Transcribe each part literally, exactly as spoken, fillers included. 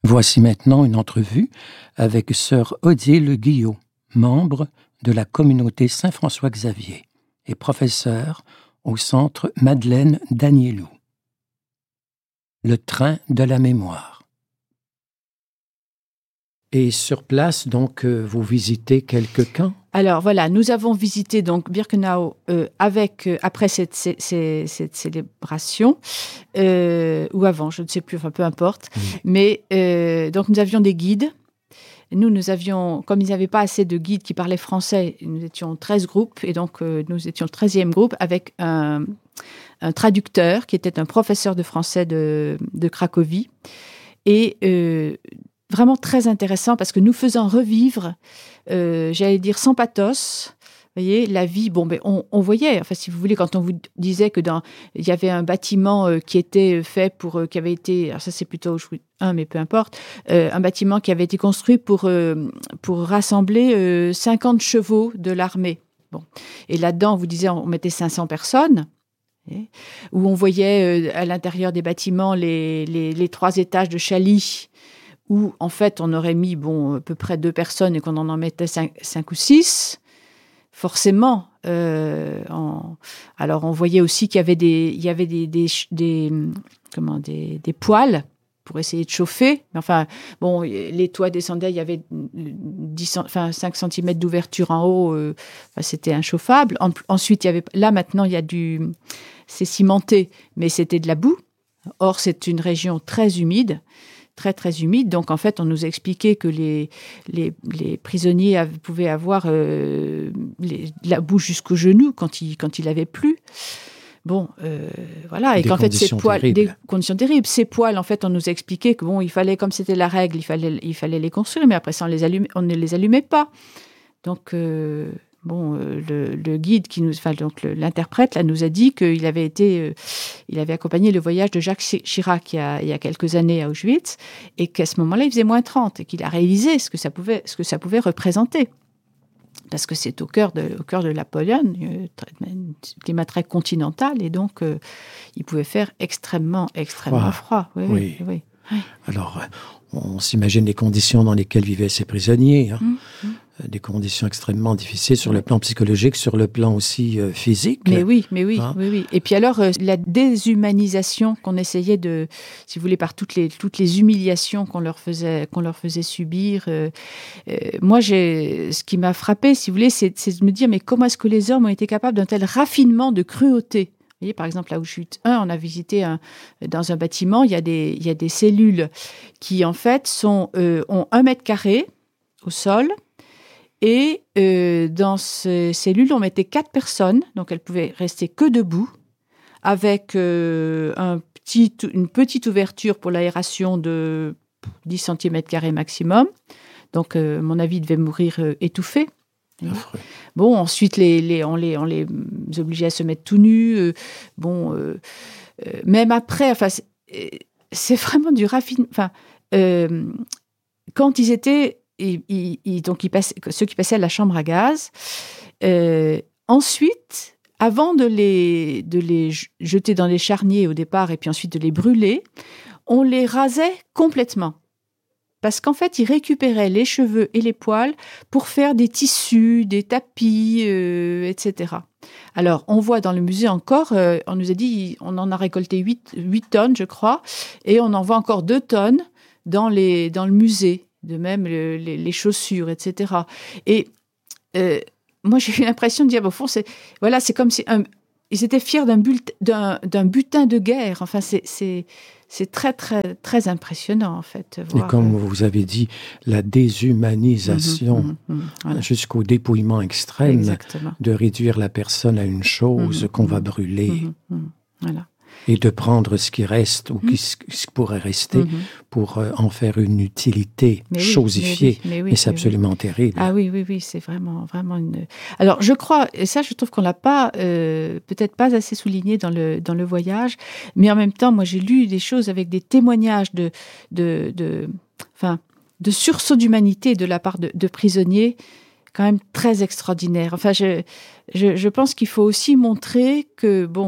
Voici maintenant une entrevue avec sœur Odile Guillot, membre de la communauté Saint-François-Xavier et professeure au centre Madeleine Danielou. Le train de la mémoire. Et sur place, donc, euh, vous visitez quelques camps? Alors voilà, nous avons visité donc Birkenau euh, avec euh, après cette, cette, cette célébration euh, ou avant, je ne sais plus, enfin peu importe. Oui. Mais euh, donc nous avions des guides. Nous, nous avions, comme ils n'avaient pas assez de guides qui parlaient français, nous étions treize groupes et donc euh, nous étions le treizième groupe avec un, un traducteur qui était un professeur de français de, de Cracovie et euh, vraiment très intéressant parce que nous faisons revivre, euh, j'allais dire sans pathos, vous voyez, la vie. Bon, ben on, on voyait, enfin si vous voulez, quand on vous disait que dans, il y avait un bâtiment euh, qui était fait pour, euh, qui avait été, alors ça c'est plutôt un, mais peu importe, euh, un bâtiment qui avait été construit pour euh, pour rassembler euh, cinquante chevaux de l'armée. Bon, et là-dedans, on vous disait, on mettait cinq cents personnes. Où on voyait euh, à l'intérieur des bâtiments les, les, les trois étages de Chaly, où en fait on aurait mis bon, à peu près deux personnes et qu'on en, en mettait cinq, cinq ou six, forcément. Euh, en... Alors on voyait aussi qu'il y avait des, il y avait des, des, des, comment, des, des poêles pour essayer de chauffer. Enfin, bon, les toits descendaient, il y avait dix, enfin, cinq centimètres d'ouverture en haut, euh, enfin, c'était inchauffable. En, ensuite, il y avait, là maintenant, il y a du, c'est cimenté, mais c'était de la boue. Or, c'est une région très humide. très, très humide. Donc, en fait, on nous a expliqué que les, les, les prisonniers avaient, pouvaient avoir euh, les, la boue jusqu'aux genoux quand il, quand il avait plu. Bon, euh, voilà. Et des qu'en fait, ces poils, terribles. des conditions terribles. Ces poils, en fait, on nous a expliqué que bon, il fallait, comme c'était la règle, il fallait, il fallait les construire, mais après ça, on, les allumait, on ne les allumait pas. Donc, euh, bon, euh, le, le guide qui nous, enfin, donc le, l'interprète, là, nous a dit qu'il avait été, euh, il avait accompagné le voyage de Jacques Chirac il y a, il y a quelques années à Auschwitz, et qu'à ce moment-là, il faisait moins trente, et qu'il a réalisé ce que ça pouvait, ce que ça pouvait représenter. Parce que c'est au cœur de, au cœur de la Pologne, un climat très continental, et donc euh, il pouvait faire extrêmement, extrêmement froid. froid. Oui, oui. Oui, oui. Alors, on s'imagine les conditions dans lesquelles vivaient ces prisonniers. Hein. Mmh, mmh. Des conditions extrêmement difficiles sur le plan psychologique, sur le plan aussi euh, physique. Mais oui, mais oui, hein? oui, oui. Et puis alors, euh, la déshumanisation qu'on essayait de, si vous voulez, par toutes les, toutes les humiliations qu'on leur faisait, qu'on leur faisait subir. Euh, euh, moi, j'ai, ce qui m'a frappé, si vous voulez, c'est, c'est de me dire, mais comment est-ce que les hommes ont été capables d'un tel raffinement de cruauté ? Vous voyez, par exemple, à Auschwitz un, on a visité un, dans un bâtiment, il y a des, il y a des cellules qui, en fait, sont, euh, ont un mètre carré au sol. Et euh, dans ces cellules, on mettait quatre personnes, donc elles pouvaient rester que debout, avec euh, un petit, une petite ouverture pour l'aération de dix centimètres carrés maximum. Donc, euh, à mon avis, ils devaient mourir euh, étouffés. Affreux. Bon, ensuite, les, les, on, les, on les obligeait à se mettre tout nus. Euh, bon, euh, euh, même après, enfin, c'est, c'est vraiment du raffinement. Enfin, euh, quand ils étaient... Et, et, et donc, ils passaient, ceux qui passaient à la chambre à gaz. Euh, ensuite, avant de les, de les jeter dans les charniers au départ et puis ensuite de les brûler, on les rasait complètement. Parce qu'en fait, ils récupéraient les cheveux et les poils pour faire des tissus, des tapis, euh, et cetera. Alors, on voit dans le musée encore, euh, on nous a dit, on en a récolté huit tonnes, je crois, et on en voit encore deux tonnes dans, les, dans le musée. De même le, les, les chaussures, et cetera. Et euh, moi, j'ai eu l'impression de dire, au fond, c'est, voilà, c'est comme si un, ils étaient fiers d'un, but, d'un, d'un butin de guerre. Enfin, c'est, c'est, c'est très, très, très impressionnant, en fait. Voir, Et comme euh... vous avez dit, la déshumanisation mmh, mmh, mmh, voilà. jusqu'au dépouillement extrême, Exactement. De réduire la personne à une chose mmh, qu'on mmh, va brûler. Mmh, mmh, voilà. Et de prendre ce qui reste ou qui, ce qui pourrait rester mmh. pour euh, en faire une utilité mais chosifiée. Oui, mais, oui, mais, oui, mais c'est mais absolument oui. terrible. Ah oui, oui, oui, c'est vraiment, vraiment une... Alors, je crois, et ça, je trouve qu'on l'a pas, euh, peut-être pas assez souligné dans le, dans le voyage, mais en même temps, moi, j'ai lu des choses avec des témoignages de, de, de, enfin, de sursaut d'humanité de la part de, de prisonniers quand même très extraordinaires. Enfin, je, je, je pense qu'il faut aussi montrer que, bon,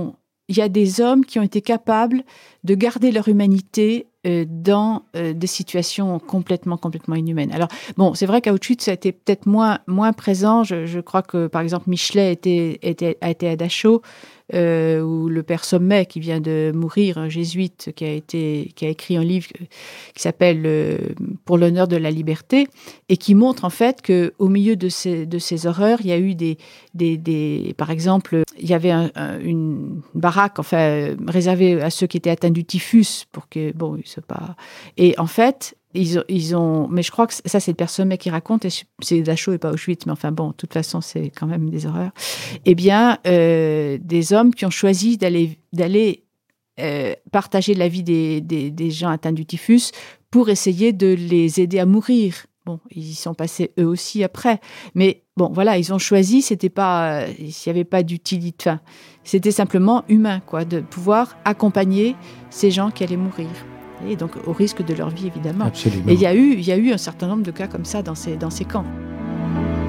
il y a des hommes qui ont été capables de garder leur humanité euh, dans euh, des situations complètement, complètement inhumaines. Alors, bon, c'est vrai qu'à Auschwitz, ça a été peut-être moins, moins présent. Je, je crois que, par exemple, Michelet était, était, a été à Dachau, euh, ou le père Sommet, qui vient de mourir, un jésuite qui a, été, qui a écrit un livre qui s'appelle euh, « Pour l'honneur de la liberté », et qui montre en fait qu'au milieu de ces, de ces horreurs, il y a eu des... des, des par exemple, il y avait un, un, une baraque enfin, réservée à ceux qui étaient atteints du typhus, pour que... Bon, c'est pas... Et en fait... Ils ont, ils ont, mais je crois que ça, c'est le père Sommet qui raconte, et c'est Dachau et pas Auschwitz, mais enfin bon, de toute façon, c'est quand même des horreurs. Eh bien, euh, des hommes qui ont choisi d'aller, d'aller euh, partager la vie des, des, des gens atteints du typhus pour essayer de les aider à mourir. Bon, ils y sont passés eux aussi après, mais bon, voilà, ils ont choisi, c'était pas, euh, il n'y avait pas d'utilité, enfin, c'était simplement humain, quoi, de pouvoir accompagner ces gens qui allaient mourir. Et donc au risque de leur vie, évidemment. Absolument. Et il y a eu, il y a eu un certain nombre de cas comme ça dans ces, dans ces camps.